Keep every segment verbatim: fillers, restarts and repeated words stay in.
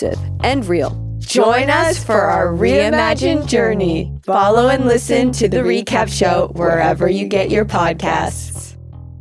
inclusive, and real. Join us for our reimagined journey. Follow and listen to The Recap Show wherever you get your podcasts.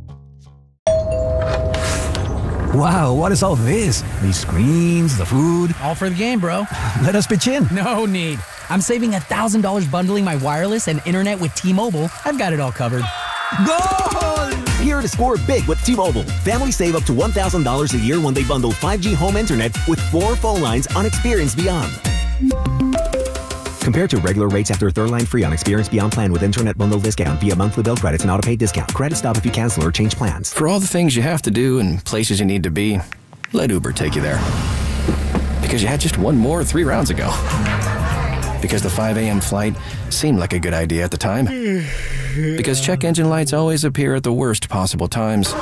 Wow, what is all this? These screens, the food. All for the game, bro. Let us pitch in. No need. I'm saving one thousand dollars bundling my wireless and internet with T-Mobile. I've got it all covered. Goal! Here to score big with T-Mobile. Families save up to one thousand dollars a year when they bundle five G home internet with four phone lines on Experience Beyond. Compared to regular rates after third line free on Experience Beyond plan with internet bundle discount via monthly bill credits and auto-pay discount. Credit stop if you cancel or change plans. For all the things you have to do and places you need to be, let Uber take you there. Because you had just one more three rounds ago. Because the five a.m. flight seemed like a good idea at the time. Because check engine lights always appear at the worst possible times.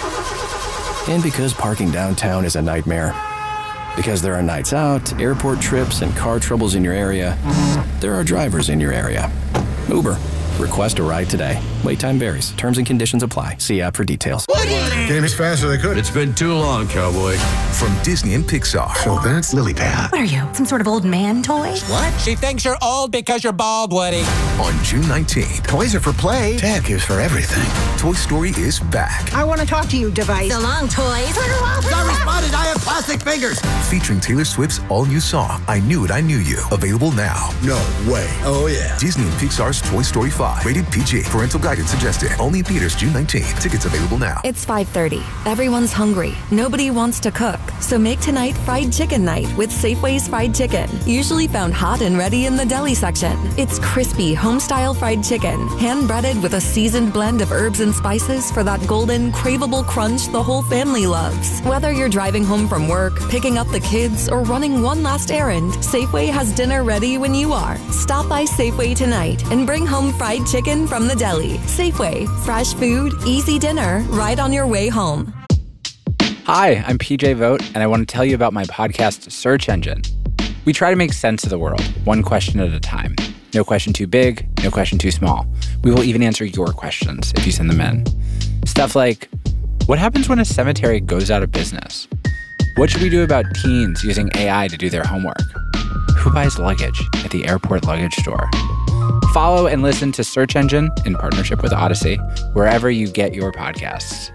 And because parking downtown is a nightmare. Because there are nights out, airport trips, and car troubles in your area, there are drivers in your area. Uber. Request a ride today. Wait time varies. Terms and conditions apply. See app for details. Came as fast as they could. It's been too long, cowboy. From Disney and Pixar. So that's Lily Pad. What are you, some sort of old man toy? What? She thinks you're old because you're bald, Woody. On June nineteenth. Toys are for play. Tech is for everything. Toy Story is back. I want to talk to you, device. So long, toys. Sorry, spotted. I have plastic fingers. Featuring Taylor Swift's all-new song, I Knew It, I Knew You. Available now. No way. Oh, yeah. Disney and Pixar's Toy Story five. Rated P G. Parental guidance suggested. Only in theaters June nineteenth. Tickets available now. It's five thirty. Everyone's hungry. Nobody wants to cook. So make tonight fried chicken night with Safeway's fried chicken. Usually found hot and ready in the deli section. It's crispy, home-style fried chicken. Hand-breaded with a seasoned blend of herbs and spices for that golden, craveable crunch the whole family loves. Whether you're driving home from work, picking up the kids, or running one last errand, Safeway has dinner ready when you are. Stop by Safeway tonight and bring home fried chicken from the deli. Safeway. Fresh food, easy dinner, right on your way home. Hi, I'm P J Vogt, and I want to tell you about my podcast, Search Engine. We try to make sense of the world, one question at a time. No question too big, no question too small. We will even answer your questions if you send them in. Stuff like, what happens when a cemetery goes out of business? What should we do about teens using A I to do their homework? Who buys luggage at the airport luggage store? Follow and listen to Search Engine in partnership with Odyssey, wherever you get your podcasts.